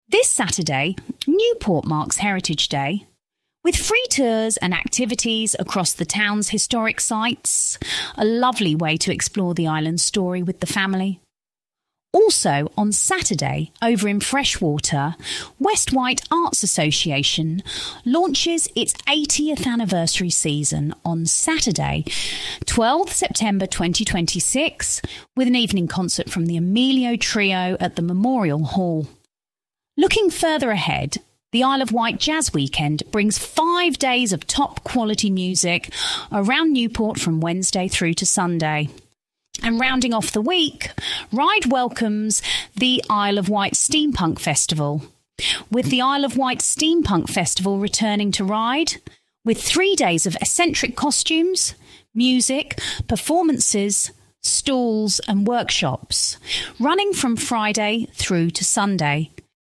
This Saturday, Newport marks Heritage Day, with free tours and activities across the town's historic sites, a lovely way to explore the island's story with the family. Also, on Saturday, over in Freshwater, West White Arts Association launches its 80th anniversary season on Saturday, 12th September 2026, with an evening concert from the Emilio Trio at the Memorial Hall. Looking further ahead, the Isle of Wight Jazz Weekend brings 5 days of top-quality music around Newport from Wednesday through to Sunday. And rounding off the week, Ryde welcomes the Isle of Wight Steampunk Festival, with the Isle of Wight Steampunk Festival returning to Ryde, with 3 days of eccentric costumes, music, performances, stalls and workshops, running from Friday through to Sunday.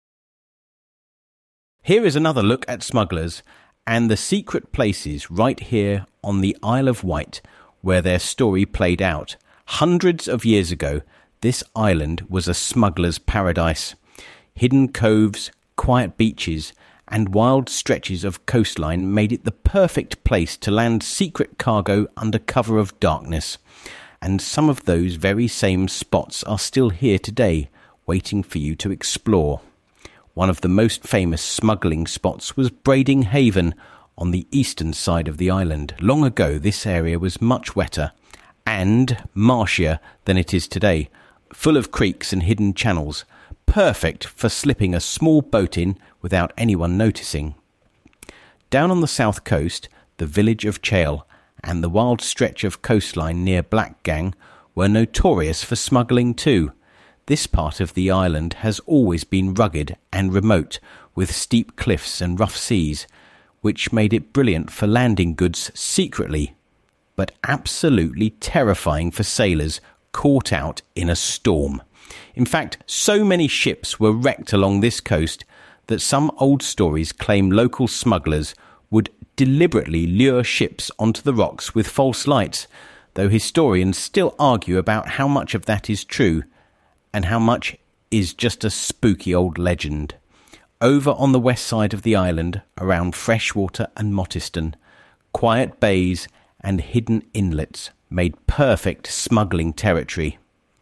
Here is another look at smugglers and the secret places right here on the Isle of Wight where their story played out. Hundreds of years ago, this island was a smuggler's paradise. Hidden coves, quiet beaches, and wild stretches of coastline made it the perfect place to land secret cargo under cover of darkness. And some of those very same spots are still here today, waiting for you to explore. One of the most famous smuggling spots was Brading Haven on the eastern side of the island. Long ago, this area was much wetter and marshier than it is today, full of creeks and hidden channels, perfect for slipping a small boat in without anyone noticing. Down on the south coast, the village of Chale and the wild stretch of coastline near Blackgang were notorious for smuggling too. This part of the island has always been rugged and remote, with steep cliffs and rough seas, which made it brilliant for landing goods secretly, but absolutely terrifying for sailors caught out in a storm. In fact, so many ships were wrecked along this coast that some old stories claim local smugglers would deliberately lure ships onto the rocks with false lights, though historians still argue about how much of that is true and how much is just a spooky old legend. Over on the west side of the island, around Freshwater and Mottiston, quiet bays and hidden inlets made perfect smuggling territory.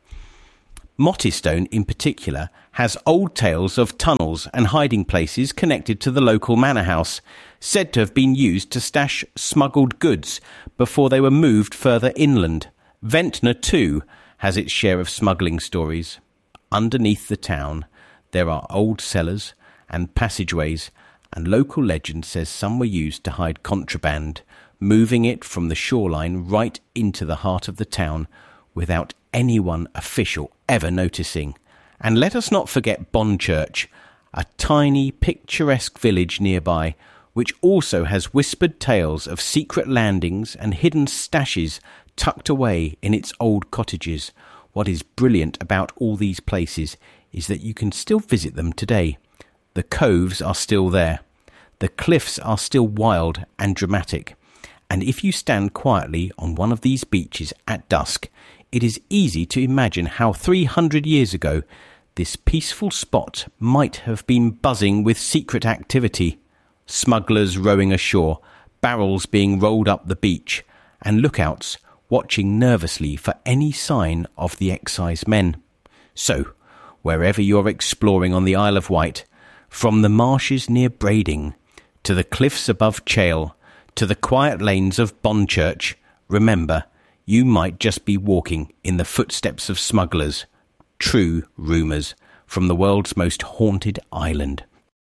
Mottistone, in particular, has old tales of tunnels and hiding places connected to the local manor house, said to have been used to stash smuggled goods before they were moved further inland. Ventnor, too, has its share of smuggling stories. Underneath the town, there are old cellars and passageways, and local legend says some were used to hide contraband, moving it from the shoreline right into the heart of the town without anyone official ever noticing. And let us not forget Bonchurch, a tiny, picturesque village nearby, which also has whispered tales of secret landings and hidden stashes tucked away in its old cottages. What is brilliant about all these places is that you can still visit them today. The coves are still there. The cliffs are still wild and dramatic. And if you stand quietly on one of these beaches at dusk, it is easy to imagine how 300 years ago this peaceful spot might have been buzzing with secret activity. Smugglers rowing ashore, barrels being rolled up the beach, and lookouts watching nervously for any sign of the excise men. So, wherever you're exploring on the Isle of Wight, from the marshes near Brading, to the cliffs above Chale, to the quiet lanes of Bonchurch, remember, you might just be walking in the footsteps of smugglers. True rumours from the world's most haunted island.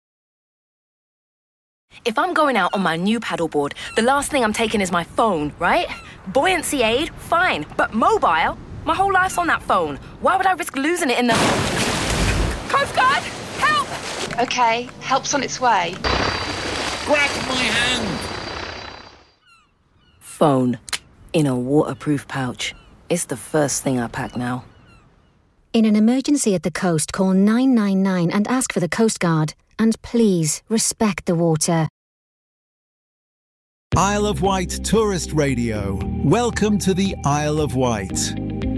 If I'm going out on my new paddleboard, the last thing I'm taking is my phone, right? Buoyancy aid, fine. But mobile? My whole life's on that phone. Why would I risk losing it in the... Coast Guard! Help! Okay, help's on its way. Grab my hand! Phone. In a waterproof pouch. It's the first thing I pack now. In an emergency at the coast, call 999 and ask for the Coast Guard. And please, respect the water. Isle of Wight Tourist Radio. Welcome to the Isle of Wight.